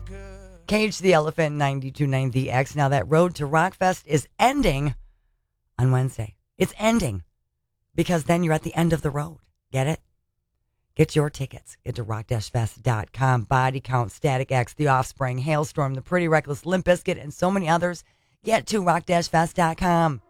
Cage the Elephant, 92.9 The X. Now that Road to Rockfest is ending on Wednesday. It's ending because then you're at the end of the road. Get it? Get your tickets. Get to rock-fest.com. Body Count, Static X, The Offspring, Hailstorm, The Pretty Reckless, Limp Bizkit, and so many others. Get to rock-fest.com.